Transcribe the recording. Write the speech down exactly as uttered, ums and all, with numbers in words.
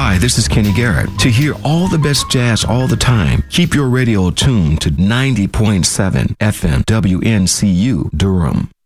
Hi, this is Kenny Garrett. To hear all the best jazz all the time, keep your radio tuned to ninety point seven F M W N C U Durham.